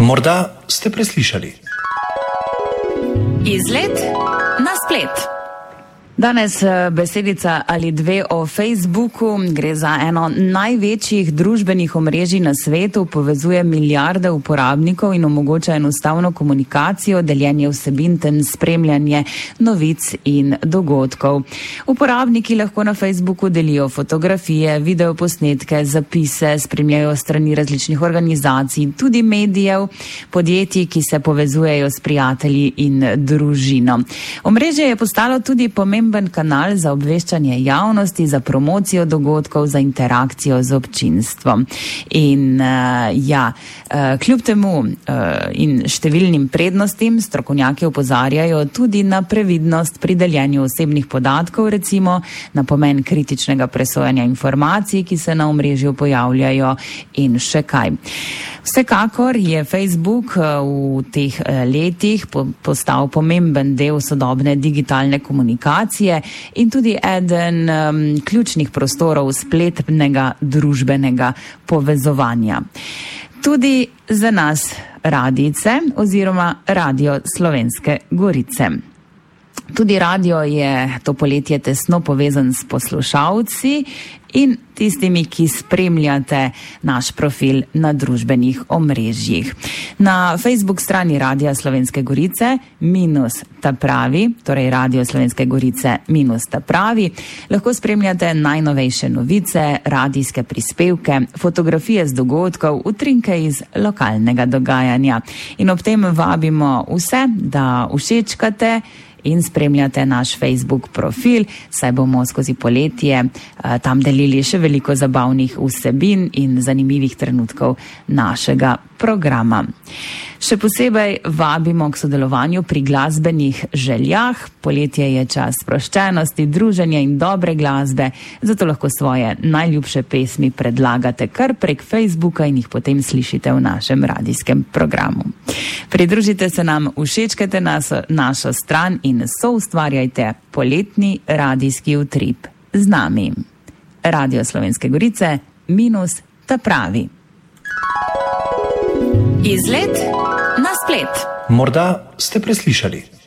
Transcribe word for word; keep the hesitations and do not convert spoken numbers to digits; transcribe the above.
Morda ste preslišali. Izlet na splet. Danes besedica ali dve o Facebooku. Gre za eno največjih družbenih omrežij na svetu, povezuje milijarde uporabnikov in omogoča enostavno komunikacijo, deljenje vsebin ter spremljanje novic in dogodkov. Uporabniki lahko na Facebooku delijo fotografije, videoposnetke, zapise, spremljajo strani različnih organizacij, tudi medijev, podjetij, ki se povezujejo s prijatelji in družino. Omrežje je postalo tudi pomembno kanal za obveščanje javnosti, za promocijo dogodkov, za interakcijo z občinstvom. In uh, ja, uh, kljub temu uh, in številnim prednostim strokovnjaki opozarjajo tudi na previdnost pri deljenju osebnih podatkov, recimo na pomen kritičnega presojanja informacij, ki se na omrežju pojavljajo in še kaj. Vsekakor je Facebook v teh letih postal pomemben del sodobne digitalne komunikacije in tudi eden um, ključnih prostorov spletnega družbenega povezovanja. Tudi za nas radijce oziroma Radio Slovenske Gorice. Tudi radio je to poletje tesno povezan s poslušalci in tistimi, ki spremljate naš profil na družbenih omrežjih. Na Facebook strani Radia Slovenske Gorice minus ta pravi, torej Radio Slovenske Gorice minus ta pravi, lahko spremljate najnovejše novice, radijske prispevke, fotografije z dogodkov, utrinke iz lokalnega dogajanja. In ob tem vabimo vse, da všečkate in spremljate naš Facebook profil, saj bomo skozi poletje uh, tam delili še veliko zabavnih vsebin in zanimivih trenutkov našega programa. Še posebej vabimo k sodelovanju pri glasbenih željah. Poletje je čas sproščenosti, druženja in dobre glasbe, zato lahko svoje najljubše pesmi predlagate kar prek Facebooka in jih potem slišite v našem radijskem programu. Pridružite se nam, všečkajte nas, našo stran in soustvarjajte poletni radijski utrip z nami. Radio Slovenske Gorice minus ta pravi. Izlet na splet. Morda ste preslišali.